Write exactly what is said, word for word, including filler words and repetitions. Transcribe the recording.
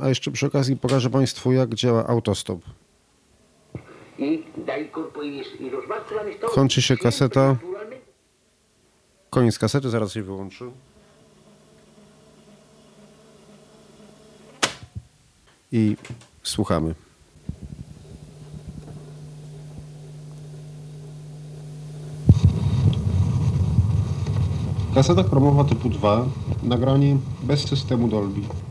A jeszcze przy okazji pokażę Państwu, jak działa autostop. Kończy się kaseta. Koniec kasety, zaraz się wyłączy. I słuchamy. Kaseta chromowa typu dwa, nagranie bez systemu Dolby.